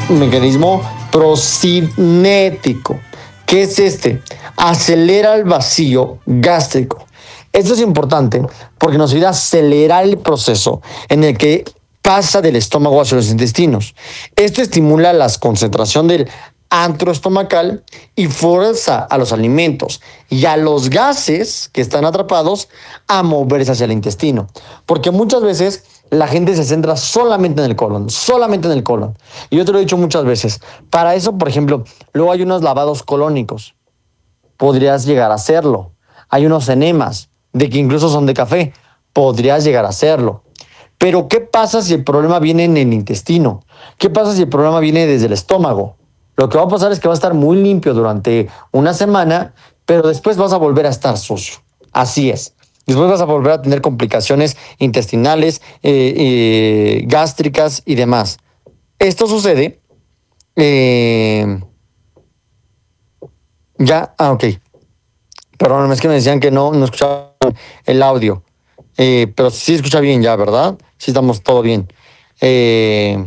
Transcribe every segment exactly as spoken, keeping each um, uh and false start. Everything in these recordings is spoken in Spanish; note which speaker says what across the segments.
Speaker 1: mecanismo procinético. ¿Qué es este? Acelera el vacío gástrico. Esto es importante porque nos ayuda a acelerar el proceso en el que pasa del estómago hacia los intestinos. Esto estimula la concentración del antro estomacal y fuerza a los alimentos y a los gases que están atrapados a moverse hacia el intestino. Porque muchas veces la gente se centra solamente en el colon, solamente en el colon. Y yo te lo he dicho muchas veces. Para eso, por ejemplo, luego hay unos lavados colónicos. Podrías llegar a hacerlo. Hay unos enemas, de que incluso son de café. Podrías llegar a hacerlo. Pero ¿qué pasa si el problema viene en el intestino? ¿Qué pasa si el problema viene desde el estómago? Lo que va a pasar es que va a estar muy limpio durante una semana, pero después vas a volver a estar sucio. Así es. Después vas a volver a tener complicaciones intestinales, eh, eh, gástricas y demás. Esto sucede... Eh, ya, ah, ok. Perdón, es que me decían que no, no escuchaban el audio. Eh, pero sí escucha bien ya, ¿verdad? Sí estamos todo bien. Eh,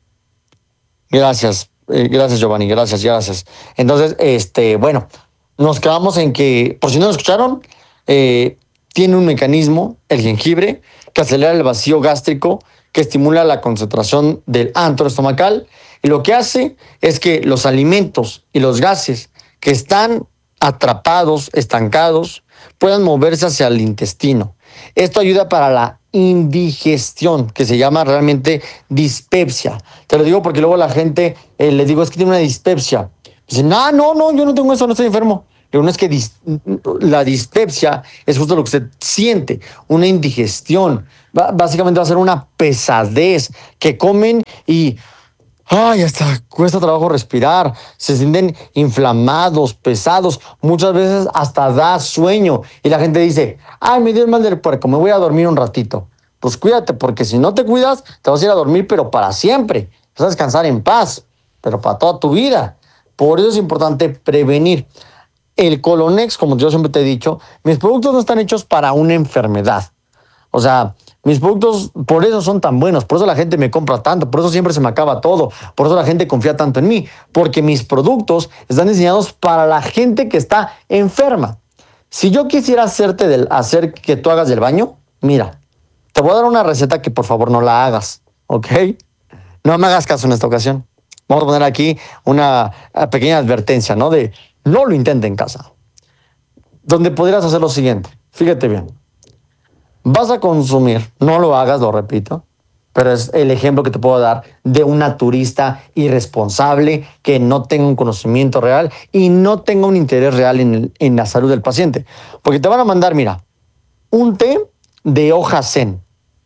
Speaker 1: gracias, eh, gracias Giovanni, gracias, gracias. Entonces, este, bueno, nos quedamos en que, por si no lo escucharon, eh, tiene un mecanismo, el jengibre, que acelera el vacío gástrico, que estimula la concentración del antro estomacal, y lo que hace es que los alimentos y los gases que están atrapados, estancados, puedan moverse hacia el intestino. Esto ayuda para la indigestión, que se llama realmente dispepsia. Te lo digo porque luego la gente, eh, le digo, es que tiene una dispepsia. Dicen, no, no, no, yo no tengo eso, no estoy enfermo. Pero no es que dis- la dispepsia es justo lo que usted siente, una indigestión. B- básicamente va a ser una pesadez, que comen y... Ay, hasta cuesta trabajo respirar, se sienten inflamados, pesados, muchas veces hasta da sueño y la gente dice, ay, me dio el mal del puerco, me voy a dormir un ratito. Pues cuídate, porque si no te cuidas, te vas a ir a dormir, pero para siempre. Vas a descansar en paz, pero para toda tu vida. Por eso es importante prevenir. El Colonex, como yo siempre te he dicho, mis productos no están hechos para una enfermedad. O sea, mis productos por eso son tan buenos, por eso la gente me compra tanto, por eso siempre se me acaba todo, por eso la gente confía tanto en mí, porque mis productos están diseñados para la gente que está enferma. Si yo quisiera hacerte del, hacer que tú hagas del baño, mira, te voy a dar una receta que por favor no la hagas, ¿ok? No me hagas caso en esta ocasión. Vamos a poner aquí una pequeña advertencia, ¿no? De no lo intente en casa. Donde podrías hacer lo siguiente, fíjate bien. Vas a consumir, no lo hagas, lo repito, pero es el ejemplo que te puedo dar de un naturista irresponsable que no tenga un conocimiento real y no tenga un interés real en, el, en la salud del paciente. Porque te van a mandar, mira, un té de hoja zen.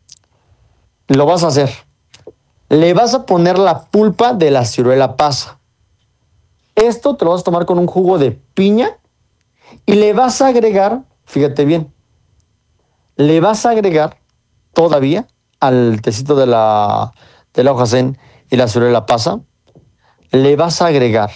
Speaker 1: Lo vas a hacer. Le vas a poner la pulpa de la ciruela pasa. Esto te lo vas a tomar con un jugo de piña y le vas a agregar, fíjate bien, le vas a agregar todavía al tecito de la, de la hoja zen y la ciruela pasa, le vas a agregar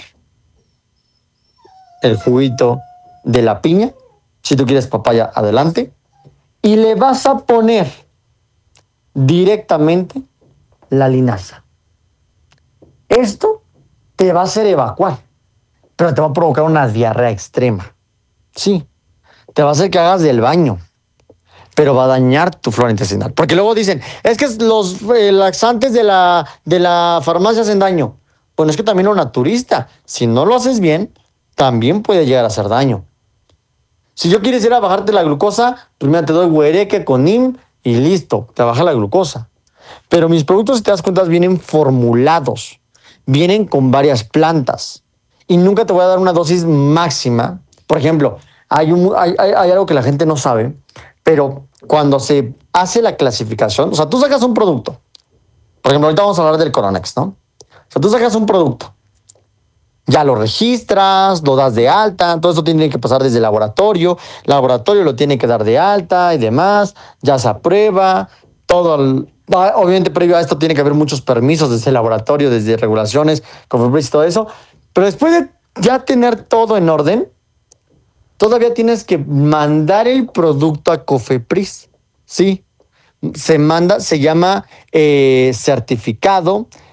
Speaker 1: el juguito de la piña, si tú quieres papaya, adelante, y le vas a poner directamente la linaza. Esto te va a hacer evacuar, pero te va a provocar una diarrea extrema. Sí, te va a hacer que hagas del baño, pero va a dañar tu flora intestinal. Porque luego dicen, es que los eh, laxantes de la, de la farmacia hacen daño. Bueno, es que también lo naturista, si no lo haces bien, también puede llegar a hacer daño. Si yo quisiera bajarte la glucosa, primero te doy huereque con nim y listo, te baja la glucosa. Pero mis productos, si te das cuenta, vienen formulados, vienen con varias plantas y nunca te voy a dar una dosis máxima. Por ejemplo, hay, un, hay, hay, hay algo que la gente no sabe, pero cuando se hace la clasificación, o sea, tú sacas un producto. Por ejemplo, ahorita vamos a hablar del Coronex, ¿no? O sea, tú sacas un producto, ya lo registras, lo das de alta, todo eso tiene que pasar desde el laboratorio, el laboratorio lo tiene que dar de alta y demás, ya se aprueba, todo, el, obviamente previo a esto tiene que haber muchos permisos desde el laboratorio, desde regulaciones, Cofepris y todo eso, pero después de ya tener todo en orden, todavía tienes que mandar el producto a Cofepris, ¿sí? Se manda, se llama eh, certificado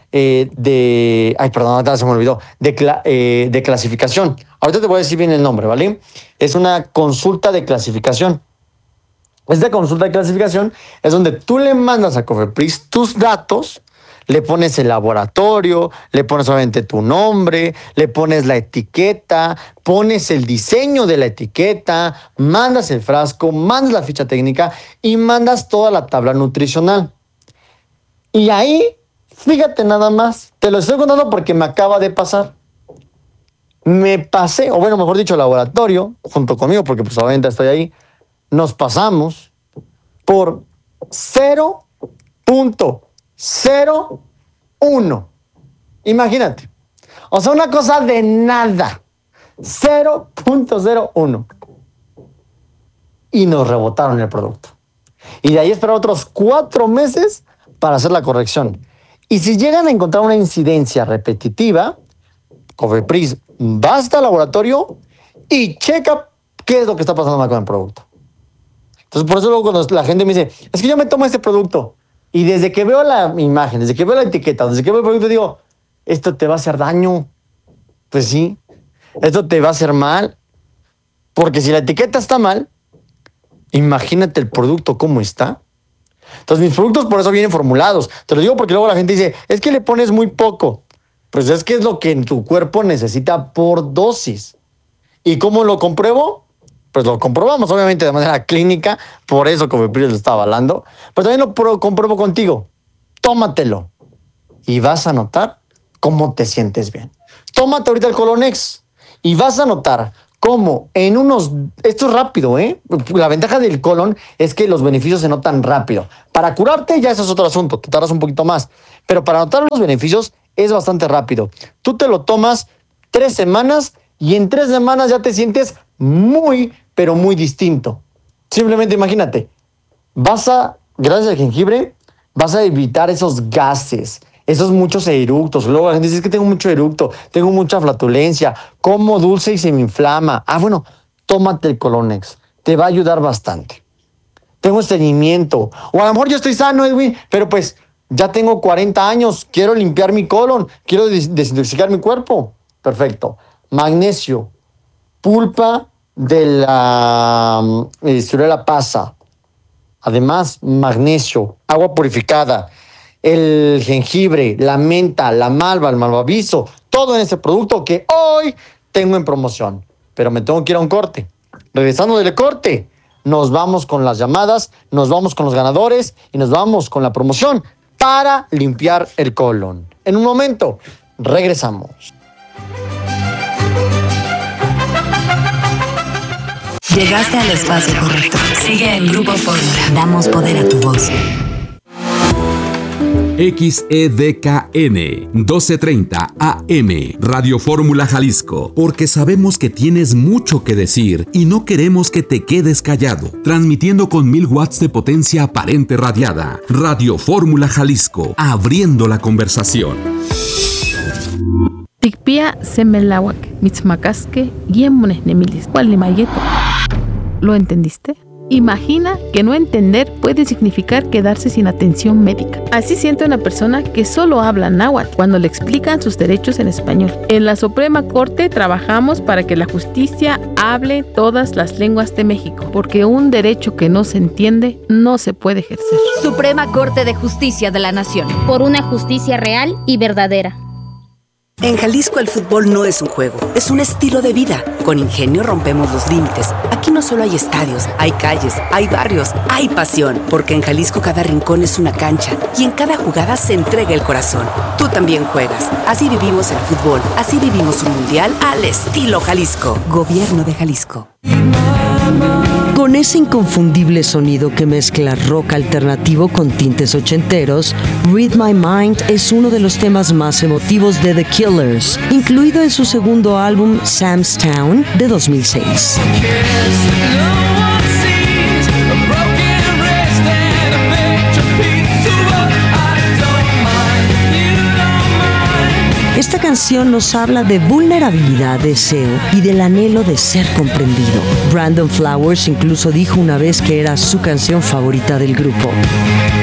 Speaker 1: eh, de... Ay, perdón, ahorita se me olvidó. De, cla- eh, de clasificación. Ahorita te voy a decir bien el nombre, ¿vale? Es una consulta de clasificación. Esta consulta de clasificación es donde tú le mandas a Cofepris tus datos, le pones el laboratorio, le pones obviamente tu nombre, le pones la etiqueta, pones el diseño de la etiqueta, mandas el frasco, mandas la ficha técnica y mandas toda la tabla nutricional. Y ahí, fíjate nada más, te lo estoy contando porque me acaba de pasar. Me pasé, o bueno, mejor dicho, el laboratorio, junto conmigo, porque pues obviamente estoy ahí, nos pasamos por cero punto cero uno. Imagínate. O sea, una cosa de nada. cero punto cero uno. Y nos rebotaron el producto. Y de ahí esperar otros cuatro meses para hacer la corrección. Y si llegan a encontrar una incidencia repetitiva, Cofepris va hasta el laboratorio y checa qué es lo que está pasando mal con el producto. Entonces, por eso luego cuando la gente me dice, es que yo me tomo este producto y desde que veo la imagen, desde que veo la etiqueta, desde que veo el producto, digo, esto te va a hacer daño. Pues sí, esto te va a hacer mal. Porque si la etiqueta está mal, imagínate el producto cómo está. Entonces, mis productos por eso vienen formulados. Te lo digo porque luego la gente dice, es que le pones muy poco. Pues es que es lo que en tu cuerpo necesita por dosis. ¿Y cómo lo compruebo? Pues lo comprobamos, obviamente, de manera clínica, por eso Cofepris lo está avalando, pero también lo pro- compruebo contigo. Tómatelo y vas a notar cómo te sientes bien. Tómate ahorita el Colonex y vas a notar cómo en unos... Esto es rápido, ¿eh? La ventaja del colon es que los beneficios se notan rápido. Para curarte ya eso es otro asunto, te tardas un poquito más, pero para notar los beneficios es bastante rápido. Tú te lo tomas tres semanas y en tres semanas ya te sientes muy, pero muy distinto. Simplemente imagínate, vas a, gracias al jengibre, vas a evitar esos gases, esos muchos eructos. Luego la gente dice, es que tengo mucho eructo, tengo mucha flatulencia, como dulce y se me inflama. Ah, bueno, tómate el Colonex, te va a ayudar bastante. Tengo estreñimiento, o a lo mejor yo estoy sano, Edwin, pero pues ya tengo cuarenta años, quiero limpiar mi colon, quiero des- desintoxicar mi cuerpo. Perfecto. Magnesio, pulpa de la eh, ciruela pasa. Además, magnesio, agua purificada, el jengibre, la menta, la malva, el malvaviso, todo en ese producto que hoy tengo en promoción. Pero me tengo que ir a un corte. Regresando del corte, nos vamos con las llamadas, nos vamos con los ganadores y nos vamos con la promoción para limpiar el colon. En un momento, regresamos.
Speaker 2: Llegaste al espacio correcto. Sigue en Grupo Fórmula. Damos poder a tu voz.
Speaker 3: X E D K N doce treinta A M Radio Fórmula Jalisco, porque sabemos que tienes mucho que decir y no queremos que te quedes callado. Transmitiendo con mil watts de potencia aparente radiada. Radio Fórmula Jalisco, abriendo la conversación.
Speaker 4: Tikpia semelawak, mitzmacasque, guiemones nemilis, mayeto. ¿Lo entendiste? Imagina que no entender puede significar quedarse sin atención médica. Así siente una persona que solo habla náhuatl cuando le explican sus derechos en español. En la Suprema Corte trabajamos para que la justicia hable todas las lenguas de México, porque un derecho que no se entiende no se puede ejercer.
Speaker 5: Suprema Corte de Justicia de la Nación.
Speaker 6: Por una justicia real y verdadera.
Speaker 2: En Jalisco el fútbol no es un juego, es un estilo de vida. Con Ingenio rompemos los límites. Aquí no solo hay estadios, hay calles, hay barrios, hay pasión. Porque en Jalisco cada rincón es una cancha y en cada jugada se entrega el corazón. Tú también juegas. Así vivimos el fútbol, así vivimos un mundial al estilo Jalisco. Gobierno de Jalisco.
Speaker 7: Con ese inconfundible sonido que mezcla rock alternativo con tintes ochenteros, Read My Mind es uno de los temas más emotivos de The Killers, incluido en su segundo álbum Sam's Town de dos mil seis. Esta canción nos habla de vulnerabilidad, deseo y del anhelo de ser comprendido. Brandon Flowers incluso dijo una vez que era su canción favorita del grupo.